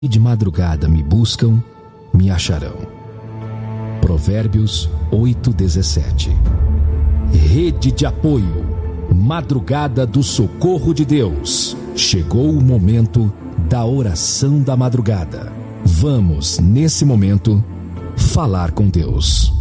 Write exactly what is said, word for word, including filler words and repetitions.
E de madrugada me buscam, me acharão. Provérbios oito, dezessete. Rede de apoio, madrugada do socorro de Deus. Chegou o momento da oração da madrugada. Vamos, nesse momento, falar com Deus.